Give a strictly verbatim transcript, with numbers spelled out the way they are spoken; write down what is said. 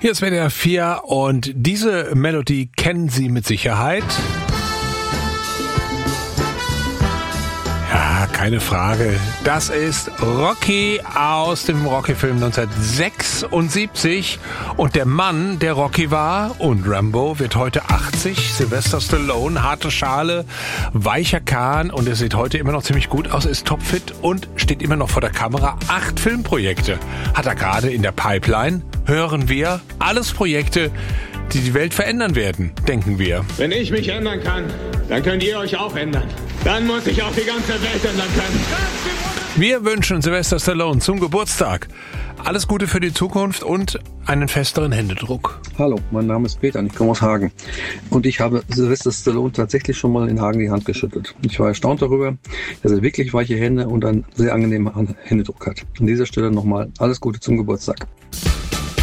Hier ist W D R vier und diese Melodie kennen Sie mit Sicherheit. Ja, keine Frage. Das ist Rocky aus dem Rocky-Film neunzehnhundertsechsundsiebzig. Und der Mann, der Rocky war und Rambo, wird heute achtzig. Sylvester Stallone, harte Schale, weicher Kahn. Und er sieht heute immer noch ziemlich gut aus, ist topfit und steht immer noch vor der Kamera. Acht Filmprojekte hat er gerade in der Pipeline. Hören wir, alles Projekte, die die Welt verändern werden, denken wir. Wenn ich mich ändern kann, dann könnt ihr euch auch ändern. Dann muss ich auch die ganze Welt ändern können. Wir wünschen Sylvester Stallone zum Geburtstag alles Gute für die Zukunft und einen festeren Händedruck. Hallo, mein Name ist Peter und ich komme aus Hagen. Und ich habe Sylvester Stallone tatsächlich schon mal in Hagen die Hand geschüttelt. Ich war erstaunt darüber, dass er wirklich weiche Hände und einen sehr angenehmen Händedruck hat. An dieser Stelle nochmal alles Gute zum Geburtstag.